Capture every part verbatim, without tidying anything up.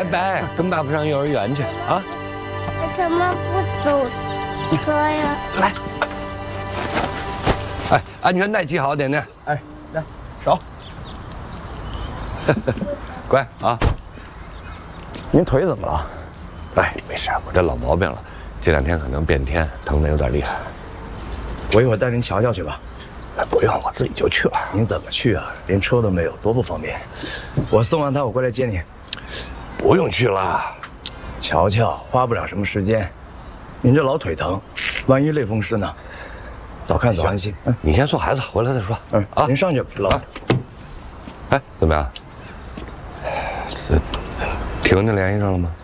拜，跟爸爸上幼儿园去啊！ 为什么不走车呀？ 来，哎，安全带系好点点。 哎，来，手。 乖啊！ 您腿怎么了？ 哎，没事，我这老毛病了，这两天可能变天，疼得有点厉害。 我一会儿带您瞧瞧去吧。 哎，不用，我自己就去了。 您怎么去啊？连车都没有，多不方便。我送完他，我过来接你。 不用去了。 瞧瞧，花不了什么时间。您这老腿疼，万一类风湿呢？早看早安心。 嗯，你先送孩子，回来再说。 嗯啊，您上去吧，老。 哎，怎么样？这婷婷联系上了吗？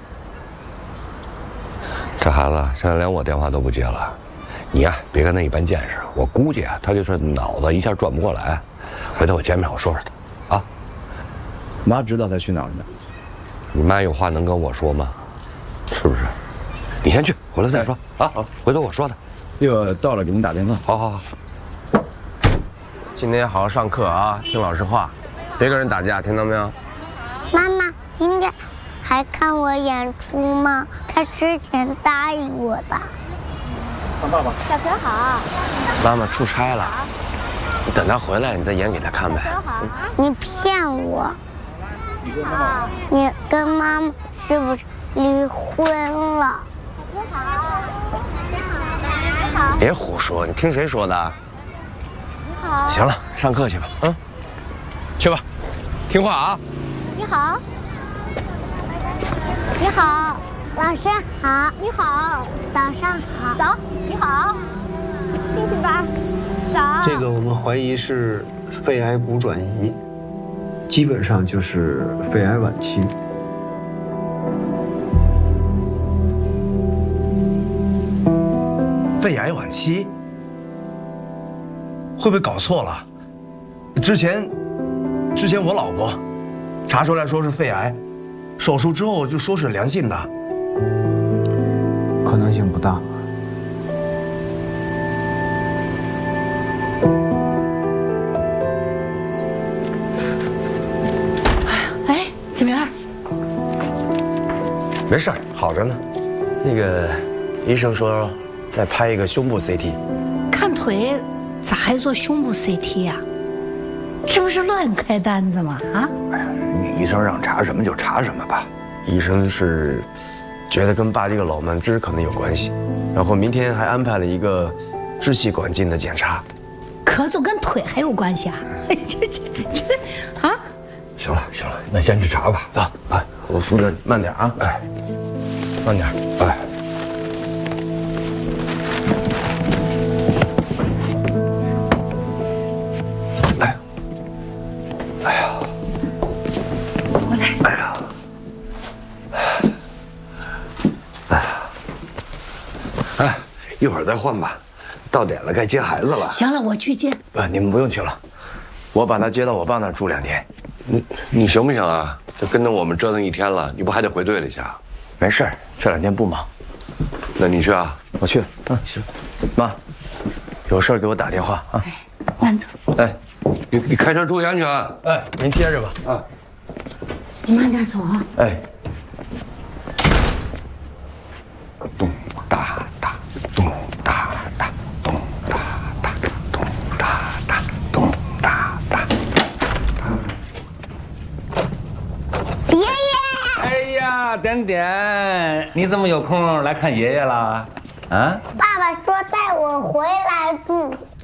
这孩子现在连我电话都不接了。你呀，别跟他一般见识。我估计啊，他就是脑子一下转不过来。回头我见面我说说他，啊。 妈知道他去哪儿呢？ 你妈有话能跟我说吗？是不是？你先去，回来再说啊。好，回头我说他。 一会儿到了给您打电话。 好好好。 今天好好上课啊，听老师话，别跟人打架，听到没有？ 妈妈，今天还看我演出吗？他之前答应我的。 看爸爸。 小朋友好。 妈妈出差了，你等他回来，你再演给他看呗。 你骗我！你跟妈妈是不是离婚了？ 别胡说，你听谁说的？ 你好。 行了，上课去吧，嗯，去吧，听话啊。 你好。你好，老师好。你好，早上好。 早，你好，进去吧。早。 这个我们怀疑是肺癌骨转移，基本上就是肺癌晚期。 肺癌晚期？会不会搞错了？之前，之前我老婆查出来说是肺癌，手术之后就说是良性的， 可能性不大。 哎，怎么样？ 没事，好着呢。那个医生说再拍一个胸部 C T。 看腿咋还做胸部 C T 呀？这不是乱开单子吗？啊！ 哎呀，你医生让查什么就查什么吧。 医生是觉得跟爸这个老慢支可能有关系，然后明天还安排了一个支气管镜的检查。 咳嗽跟腿还有关系啊？这这这啊！ 行了行了，那先去查吧。 走，哎，我扶着，慢点啊！哎，慢点， 哎。一会儿再换吧，到点了该接孩子了。 行了，我去接。 不，你们不用去了，我把他接到我爸那儿住两天。 你你行不行啊？这跟着我们折腾一天了，你不还得回队里去啊？ 没事，这两天不忙。 那你去啊？ 我去。嗯，行。妈，有事给我打电话啊。 哎，慢走。 哎， 你你开车注意安全。 哎，您歇着吧。啊， 你慢点走啊。 哎。 咚哒哒，咚哒哒，咚哒哒，咚哒哒，咚哒哒。 爷爷！ 哎呀，点点，你怎么有空来看爷爷了？啊？ 爸爸说带我回来住。